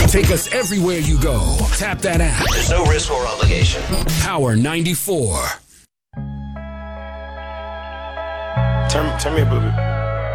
Take us everywhere you go. Tap that app. There's no risk or obligation. Power 94. Turn me up a little bit.